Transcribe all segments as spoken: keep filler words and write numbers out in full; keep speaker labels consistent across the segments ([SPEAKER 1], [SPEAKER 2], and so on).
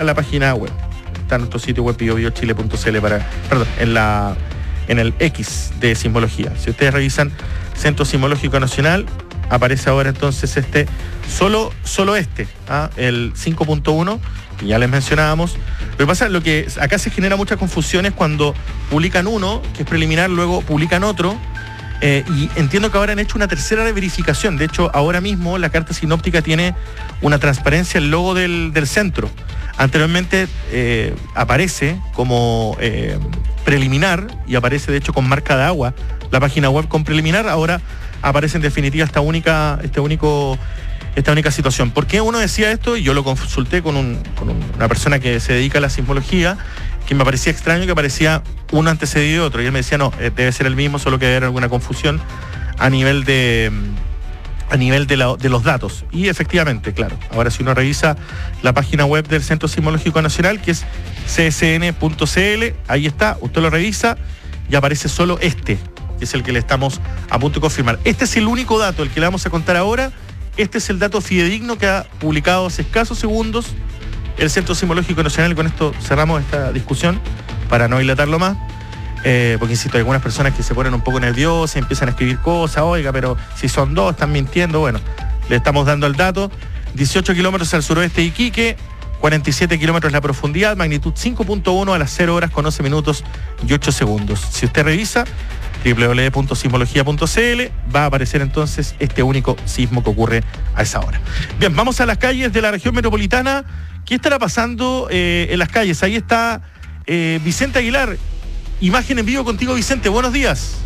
[SPEAKER 1] la página web. Está en nuestro sitio web bio bio chile punto c l para, perdón, en la en el X de sismología. Si ustedes revisan Centro Sismológico Nacional, aparece ahora entonces este, solo, solo este, ¿ah? el cinco punto uno, que ya les mencionábamos. Lo que pasa, lo que acá se genera mucha confusión es cuando publican uno, que es preliminar, luego publican otro, eh, y entiendo que ahora han hecho una tercera verificación. De hecho, ahora mismo la carta sinóptica tiene una transparencia, el logo del, del centro. Anteriormente eh, aparece como eh, preliminar, y aparece de hecho con marca de agua la página web con preliminar. Ahora aparece en definitiva esta única, este único, esta única situación. ¿Por qué uno decía esto? Yo lo consulté con, un, con una persona que se dedica a la sismología, que me parecía extraño que aparecía uno antecedido de otro, y él me decía, no, debe ser el mismo, solo que debe haber alguna confusión a nivel de a nivel de, la, de los datos. Y efectivamente, claro, ahora si uno revisa la página web del Centro Sismológico Nacional, que es c s n punto c l, ahí está, usted lo revisa y aparece solo este, que es el que le estamos a punto de confirmar. Este es el único dato, el que le vamos a contar ahora. Este es el dato fidedigno que ha publicado hace escasos segundos el Centro Sismológico Nacional, y con esto cerramos esta discusión para no dilatarlo más. Eh, porque insisto, hay algunas personas que se ponen un poco nerviosas, empiezan a escribir cosas, oiga, pero si son dos, están mintiendo. Bueno, le estamos dando el dato. dieciocho kilómetros al suroeste de Iquique, cuarenta y siete kilómetros la profundidad, magnitud cinco punto uno a las cero horas con once minutos y ocho segundos. Si usted revisa doble u doble u doble u punto sismología punto c l, va a aparecer entonces este único sismo que ocurre a esa hora. Bien, vamos a las calles de la región metropolitana. ¿Qué estará pasando eh, en las calles? Ahí está eh, Vicente Aguilar. Imagen en vivo contigo, Vicente. Buenos días.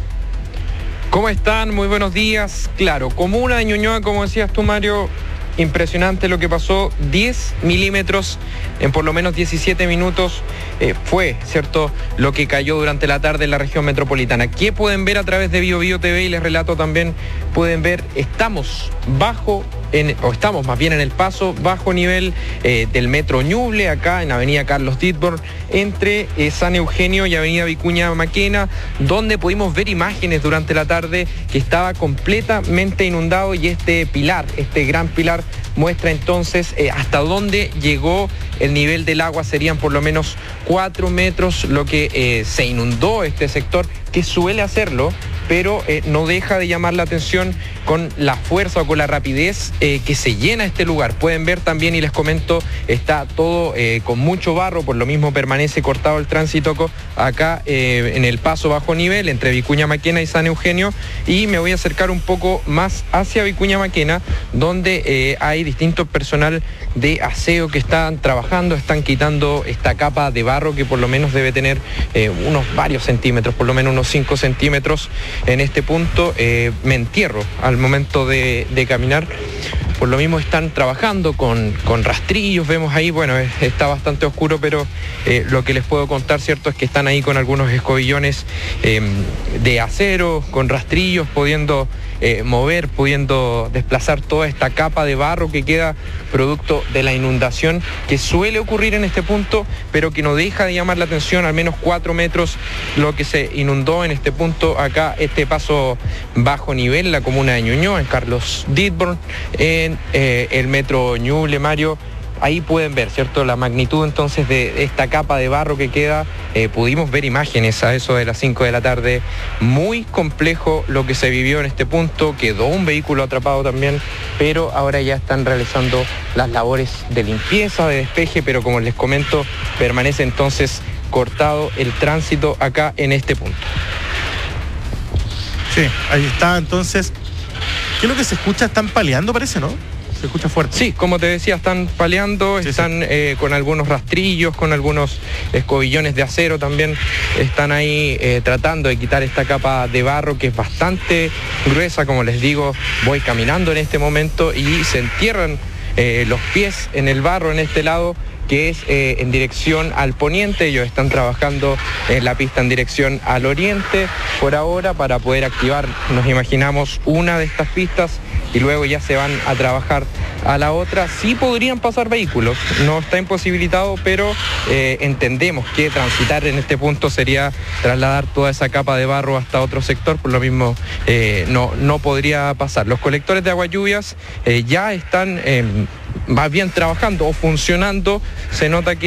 [SPEAKER 2] ¿Cómo están? Muy buenos días. Claro, comuna de Ñuñoa, como decías tú, Mario, impresionante lo que pasó. diez milímetros en por lo menos diecisiete minutos eh, fue, ¿cierto?, lo que cayó durante la tarde en la región metropolitana. ¿Qué pueden ver a través de Bio Bio T V? Y les relato también, pueden ver, estamos bajo, en, o estamos más bien en el paso bajo nivel eh, del metro Ñuble, acá en avenida Carlos Ditborn, entre eh, San Eugenio y avenida Vicuña Maquena, donde pudimos ver imágenes durante la tarde que estaba completamente inundado, y este pilar, este gran pilar, muestra entonces eh, hasta dónde llegó el nivel del agua. Serían por lo menos cuatro metros lo que eh, se inundó este sector, que suele hacerlo, pero eh, no deja de llamar la atención con la fuerza o con la rapidez eh, que se llena este lugar. Pueden ver también, y les comento, está todo eh, con mucho barro, por lo mismo permanece cortado el tránsito acá eh, en el paso bajo nivel entre Vicuña Maquena y San Eugenio, y me voy a acercar un poco más hacia Vicuña Maquena, donde eh, hay distintos personal de aseo que están trabajando, están quitando esta capa de barro que por lo menos debe tener eh, unos varios centímetros, por lo menos unos cinco centímetros. En este punto eh, me entierro al momento de, de caminar. Por lo mismo están trabajando con, con rastrillos, vemos ahí, bueno, está bastante oscuro, pero eh, lo que les puedo contar, cierto, es que están ahí con algunos escobillones eh, de acero, con rastrillos, pudiendo eh, mover, pudiendo desplazar toda esta capa de barro que queda producto de la inundación que suele ocurrir en este punto, pero que no deja de llamar la atención. Al menos cuatro metros lo que se inundó en este punto, acá este paso bajo nivel en la comuna de Ñuñoa, en Carlos Ditborn, en eh, el metro Ñuble, Mario. Ahí pueden ver, ¿cierto?, la magnitud entonces de esta capa de barro que queda. Eh, pudimos ver imágenes a eso de las cinco de la tarde. Muy complejo lo que se vivió en este punto. Quedó un vehículo atrapado también, pero ahora ya están realizando las labores de limpieza, de despeje, pero como les comento, permanece entonces cortado el tránsito acá en este punto.
[SPEAKER 1] Sí, ahí está entonces. ¿Qué es lo que se escucha? Están paleando, parece, ¿no? Se escucha fuerte.
[SPEAKER 2] Sí, como te decía, están paleando, sí, están sí. Eh, con algunos rastrillos, con algunos escobillones de acero también. Están ahí eh, tratando de quitar esta capa de barro que es bastante gruesa, como les digo. Voy caminando en este momento y se entierran eh, los pies en el barro en este lado, que es eh, en dirección al poniente. Ellos están trabajando en la pista en dirección al oriente por ahora para poder activar, nos imaginamos, una de estas pistas, y luego ya se van a trabajar a la otra. Sí podrían pasar vehículos, no está imposibilitado, pero eh, entendemos que transitar en este punto sería trasladar toda esa capa de barro hasta otro sector, por lo mismo eh, no, no podría pasar. Los colectores de agua lluvias eh, ya están eh, más bien trabajando o funcionando. Se nota que